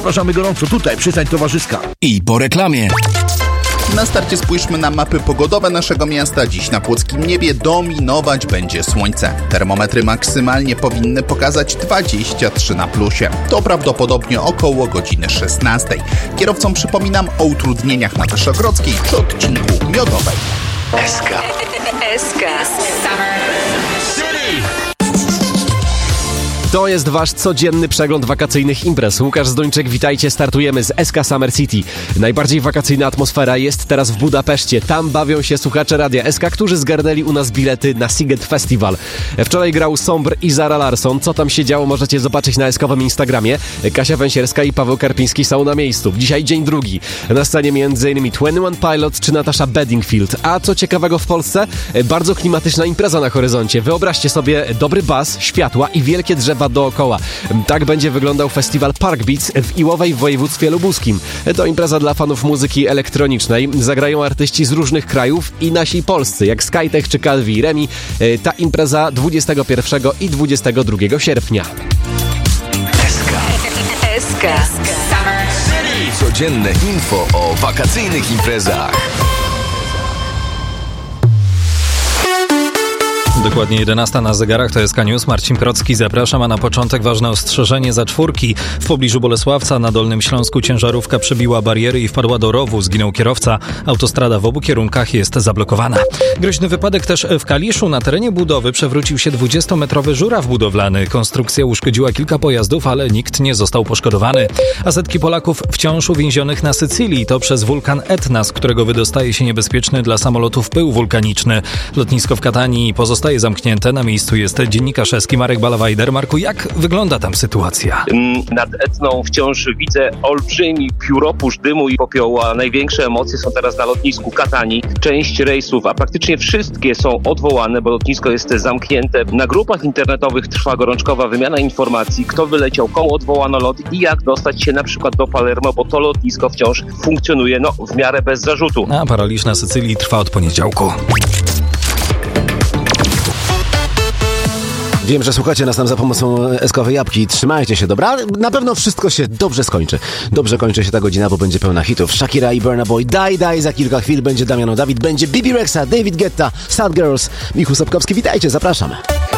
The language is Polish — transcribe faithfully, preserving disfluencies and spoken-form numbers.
Zapraszamy gorąco tutaj, przystań towarzyska. I po reklamie. Na starcie spójrzmy na mapy pogodowe naszego miasta. Dziś na płockim niebie dominować będzie słońce. Termometry maksymalnie powinny pokazać dwadzieścia trzy na plusie. To prawdopodobnie około godziny szesnastej. Kierowcom przypominam o utrudnieniach na Wyszogrodzkiej przy odcinku Miodowej. S K. S K. To jest wasz codzienny przegląd wakacyjnych imprez. Łukasz Zdończyk, witajcie, startujemy z S K Summer City. Najbardziej wakacyjna atmosfera jest teraz w Budapeszcie. Tam bawią się słuchacze Radia S K, którzy zgarnęli u nas bilety na Sziget Festival. Wczoraj grał Sombr i Zara Larsson. Co tam się działo, możecie zobaczyć na eskowym Instagramie. Kasia Węsierska i Paweł Karpiński są na miejscu. Dzisiaj dzień drugi. Na scenie m.in. dwadzieścia jeden Pilots czy Natasha Bedingfield. A co ciekawego w Polsce? Bardzo klimatyczna impreza na horyzoncie. Wyobraźcie sobie dobry bas, światła i wielkie drzewa dookoła. Tak będzie wyglądał festiwal Park Beats w Iłowej w województwie lubuskim. To impreza dla fanów muzyki elektronicznej. Zagrają artyści z różnych krajów i nasi polscy, jak Skytech czy Calvi i Remi. Ta impreza dwudziestego pierwszego i dwudziestego drugiego sierpnia. S K. S K. Codzienne info o wakacyjnych imprezach. Dokładnie jedenasta na zegarach, to jest K News. Marcin Krocki, zapraszam, a na początek ważne ostrzeżenie za czwórki. W pobliżu Bolesławca na Dolnym Śląsku ciężarówka przebiła bariery i wpadła do rowu. Zginął kierowca. Autostrada w obu kierunkach jest zablokowana. Groźny wypadek też w Kaliszu. Na terenie budowy przewrócił się dwudziestometrowy żuraw budowlany. Konstrukcja uszkodziła kilka pojazdów, ale nikt nie został poszkodowany. A setki Polaków wciąż uwięzionych na Sycylii. To przez wulkan Etna, z którego wydostaje się niebezpieczny dla samolotów pył wulkaniczny. Lotnisko w Katanii pozostaje zamknięte. Na miejscu jest dziennikarz eski Marek Balawajder. Marku, jak wygląda tam sytuacja? Nad Etną wciąż widzę olbrzymi pióropusz dymu i popiołu, a największe emocje są teraz na lotnisku Katanii. Część rejsów, a praktycznie wszystkie są odwołane, bo lotnisko jest zamknięte. Na grupach internetowych trwa gorączkowa wymiana informacji, kto wyleciał, komu odwołano lot i jak dostać się na przykład do Palermo, bo to lotnisko wciąż funkcjonuje no w miarę bez zarzutu. A paraliż na Sycylii trwa od poniedziałku. Wiem, że słuchacie nas tam za pomocą eskowej jabłki. Trzymajcie się, dobra? Na pewno wszystko się dobrze skończy. Dobrze kończy się ta godzina, bo będzie pełna hitów. Shakira i Burna Boy, Daj Daj, za kilka chwil będzie Damiano Dawid, będzie Bibi Rexa, David Guetta, Sad Girls, Michu Sapkowski. Witajcie, zapraszam.